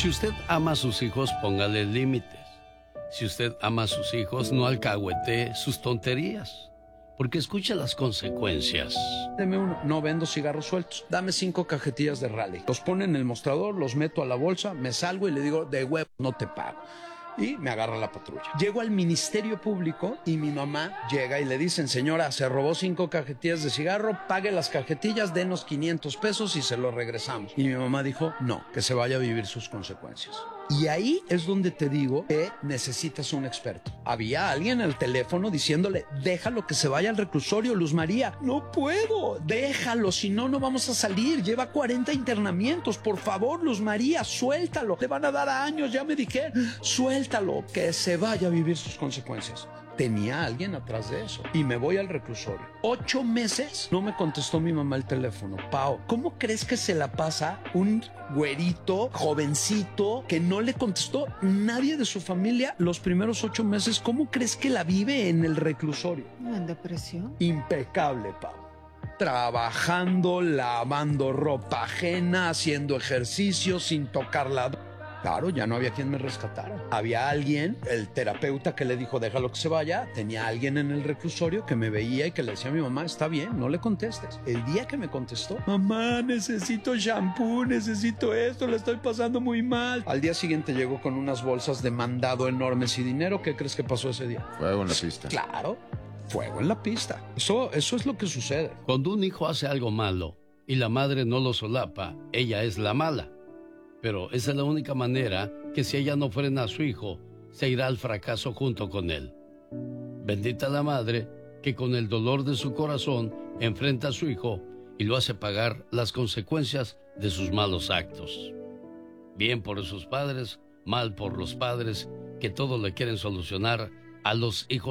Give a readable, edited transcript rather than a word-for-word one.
Si usted ama a sus hijos, póngale límites. Si usted ama a sus hijos, no alcahuetee sus tonterías, porque escuche las consecuencias. Deme uno. No vendo cigarros sueltos. Dame 5 cajetillas de Raleigh. Los pone en el mostrador, los meto a la bolsa, me salgo y le digo, de huevo, no te pago. Y me agarra la patrulla. Llego al Ministerio Público y mi mamá llega y le dicen, señora, se robó 5 cajetillas de cigarro, pague las cajetillas, denos 500 pesos y se los regresamos. Y mi mamá dijo, no, que se vaya a vivir sus consecuencias. Y ahí es donde te digo que necesitas un experto. Había alguien al teléfono diciéndole, déjalo que se vaya al reclusorio, Luz María. No puedo, déjalo, si no, no vamos a salir. Lleva 40 internamientos, por favor, Luz María, suéltalo. Te van a dar años, ya me dijeron. Suéltalo, que se vaya a vivir sus consecuencias. Tenía alguien atrás de eso. Y me voy al reclusorio. 8 meses no me contestó mi mamá el teléfono. Pao, ¿cómo crees que se la pasa un güerito, jovencito, que no le contestó nadie de su familia los primeros 8 meses? ¿Cómo crees que la vive en el reclusorio? ¿En depresión? Impecable, Pao. Trabajando, lavando ropa ajena, haciendo ejercicio sin tocarla. Claro, ya no había quien me rescatara. Había alguien, el terapeuta que le dijo, déjalo que se vaya. Tenía alguien en el reclusorio que me veía y que le decía a mi mamá, está bien, no le contestes. El día que me contestó, mamá, necesito shampoo, necesito esto, le estoy pasando muy mal. Al día siguiente llegó con unas bolsas de mandado enormes y dinero. ¿Qué crees que pasó ese día? Fuego en la pista. Claro, fuego en la pista. Eso es lo que sucede. Cuando un hijo hace algo malo y la madre no lo solapa, ella es la mala. Pero esa es la única manera que si ella no frena a su hijo, se irá al fracaso junto con él. Bendita la madre que con el dolor de su corazón enfrenta a su hijo y lo hace pagar las consecuencias de sus malos actos. Bien por sus padres, mal por los padres que todo le quieren solucionar a los hijos.